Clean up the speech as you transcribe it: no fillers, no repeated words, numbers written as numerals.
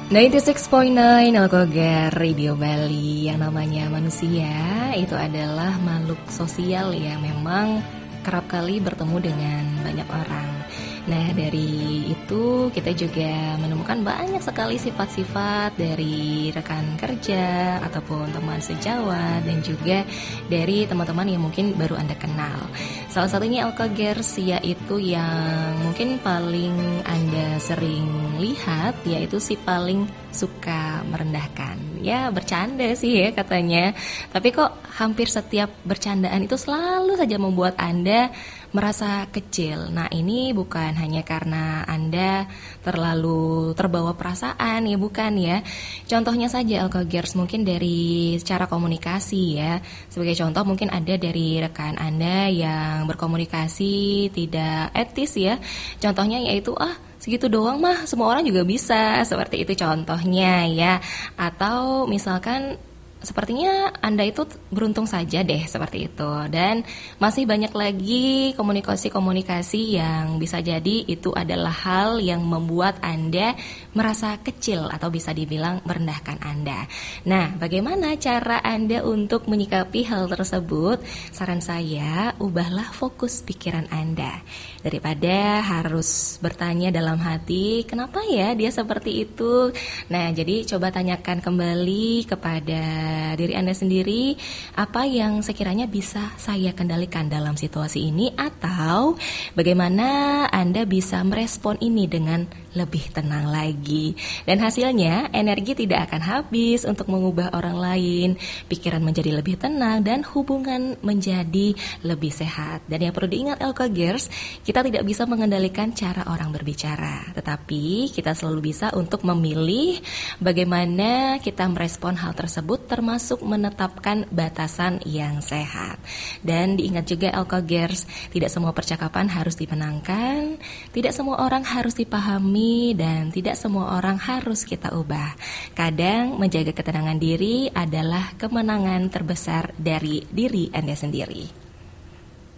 96.9 Alkogar Radio Bali. Yang namanya manusia itu adalah makhluk sosial yang memang kerap kali bertemu dengan banyak orang. Nah, dari itu kita juga menemukan banyak sekali sifat-sifat dari rekan kerja ataupun teman sejawat dan juga dari teman-teman yang mungkin baru Anda kenal. Salah satunya Alkagers, yaitu yang mungkin paling Anda sering lihat, yaitu si paling suka merendahkan. Ya, bercanda sih ya katanya. Tapi kok hampir setiap bercandaan itu selalu saja membuat Anda merasa kecil. Nah, ini bukan hanya karena Anda terlalu terbawa perasaan, ya bukan ya. Contohnya saja Alkagers, mungkin dari cara komunikasi ya. Sebagai contoh mungkin ada dari rekan Anda yang berkomunikasi tidak etis ya. Contohnya yaitu segitu doang mah semua orang juga bisa, seperti itu contohnya ya. Atau misalkan sepertinya Anda itu beruntung saja deh, seperti itu. Dan masih banyak lagi komunikasi-komunikasi yang bisa jadi itu adalah hal yang membuat Anda merasa kecil atau bisa dibilang merendahkan Anda. Nah, bagaimana cara Anda untuk menyikapi hal tersebut? Saran saya, ubahlah fokus pikiran Anda. Daripada harus bertanya dalam hati, kenapa ya dia seperti itu? Nah, jadi coba tanyakan kembali kepada diri Anda sendiri, apa yang sekiranya bisa saya kendalikan dalam situasi ini, atau bagaimana Anda bisa merespon ini dengan lebih tenang lagi. Dan hasilnya energi tidak akan habis untuk mengubah orang lain, pikiran menjadi lebih tenang dan hubungan menjadi lebih sehat. Dan yang perlu diingat Alkagers, kita tidak bisa mengendalikan cara orang berbicara, tetapi kita selalu bisa untuk memilih bagaimana kita merespon hal tersebut, termasuk menetapkan batasan yang sehat. Dan diingat juga Alkagers, tidak semua percakapan harus dimenangkan, tidak semua orang harus dipahami, dan tidak semua orang harus kita ubah. Kadang menjaga ketenangan diri adalah kemenangan terbesar dari diri Anda sendiri.